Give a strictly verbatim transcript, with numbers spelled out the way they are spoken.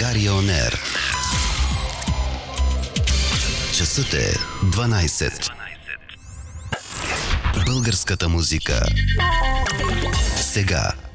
България Он Ер. Часът е дванайсет. Българската музика сега.